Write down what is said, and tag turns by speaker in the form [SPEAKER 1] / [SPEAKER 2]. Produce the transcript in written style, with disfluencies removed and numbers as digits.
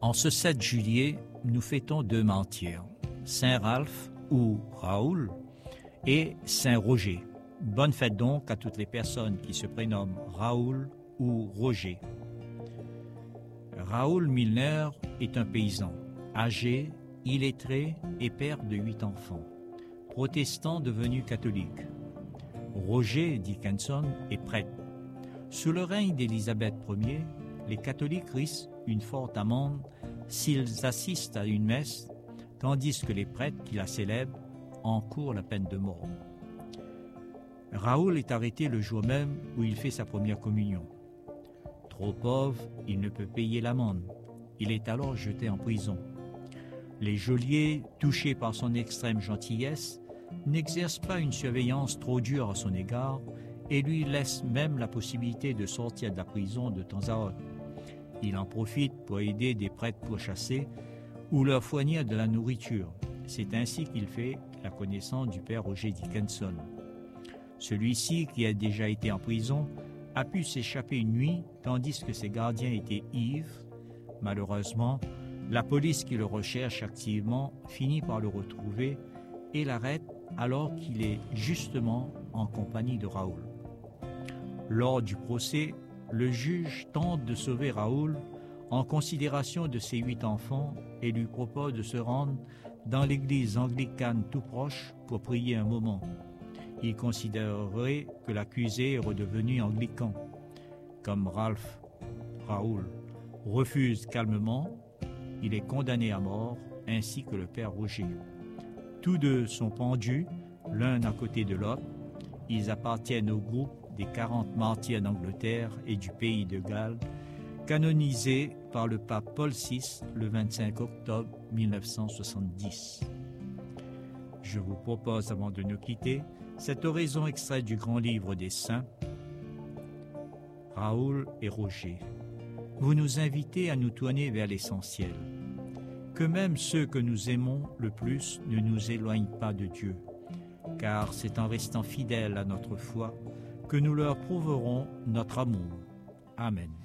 [SPEAKER 1] En ce 7 juillet, nous fêtons 2 martyrs, Saint Ralph ou Raoul et Saint Roger. Bonne fête donc à toutes les personnes qui se prénomment Raoul ou Roger. Raoul Milner est un paysan, âgé, illettré et père de 8 enfants, protestant devenu catholique. Roger Dickinson est prêtre. Sous le règne d'Élisabeth Ier, les catholiques risquent une forte amende s'ils assistent à une messe, tandis que les prêtres qui la célèbrent encourent la peine de mort. Raoul est arrêté le jour même où il fait sa première communion. Trop pauvre, il ne peut payer l'amende. Il est alors jeté en prison. Les geôliers, touchés par son extrême gentillesse, n'exercent pas une surveillance trop dure à son égard et lui laissent même la possibilité de sortir de la prison de temps à autre. Il en profite pour aider des prêtres pourchassés ou leur fournir de la nourriture. C'est ainsi qu'il fait la connaissance du père Roger Dickinson. Celui-ci, qui a déjà été en prison, a pu s'échapper une nuit tandis que ses gardiens étaient ivres. Malheureusement, la police qui le recherche activement finit par le retrouver et l'arrête alors qu'il est justement en compagnie de Raoul. Lors du procès, le juge tente de sauver Raoul en considération de ses 8 enfants et lui propose de se rendre dans l'église anglicane tout proche pour prier un moment. Il considérerait que l'accusé est redevenu anglican. Comme Raoul refuse calmement, il est condamné à mort, ainsi que le père Roger. Tous deux sont pendus, l'un à côté de l'autre. Ils appartiennent au groupe des 40 martyrs d'Angleterre et du pays de Galles, canonisés par le pape Paul VI le 25 octobre 1970. Je vous propose, avant de nous quitter, cette oraison extraite du grand livre des saints, Raoul et Roger. Vous nous invitez à nous tourner vers l'essentiel. Que même ceux que nous aimons le plus ne nous éloignent pas de Dieu, car c'est en restant fidèles à notre foi que nous leur prouverons notre amour. Amen.